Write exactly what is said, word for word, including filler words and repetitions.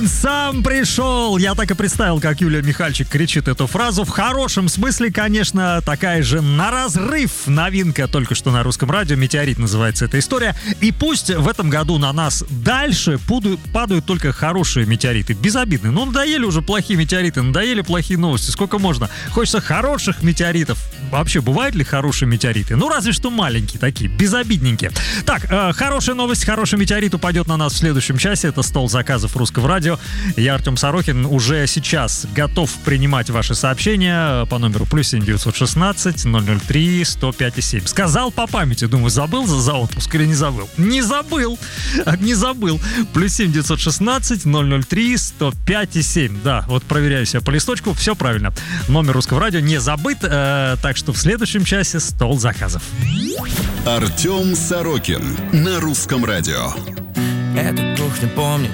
Сам пришел. Я так и представил, как Юлия Михальчик кричит эту фразу. В хорошем смысле, конечно, такая же на разрыв новинка только что на русском радио. «Метеорит» называется эта история. И пусть в этом году на нас дальше падают, падают только хорошие метеориты. Безобидные. Ну, надоели уже плохие метеориты, надоели плохие новости. Сколько можно? Хочется хороших метеоритов. Вообще, бывают ли хорошие метеориты? Ну, разве что маленькие такие, безобидненькие. Так, э, хорошая новость. Хороший метеорит упадет на нас в следующем часе. Это стол заказов русского радио. Я, Артем Сорокин, уже сейчас готов принимать ваши сообщения по номеру плюс семь девятьсот шестнадцать ноль ноль три сто пять и семь. Сказал по памяти, думаю, забыл за, за отпуск или не забыл? Не забыл, не забыл. Плюс семь девятьсот шестнадцать ноль ноль три сто пять и семь. Да, вот проверяю себя по листочку, все правильно. Номер русского радио не забыт, э, так что в следующем часе стол заказов. Артем Сорокин на русском радио. Эта кухня помнит